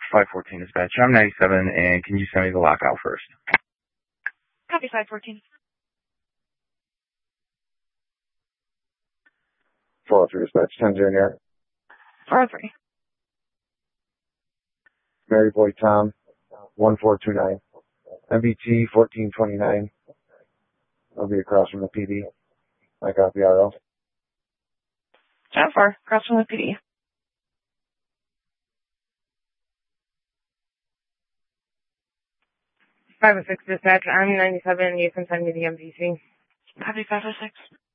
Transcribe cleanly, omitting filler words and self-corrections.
514 dispatch. I'm 97, and can you send me the lockout first? Copy 514. 403 dispatch, 10 Junior. 403. Mary Boy Tom, 1429. MBT 1429. I'll be across from the PD. I copy RO. 10-4, across from the PD. 506 dispatch, I'm 97, you can send me the MVC. Copy 506.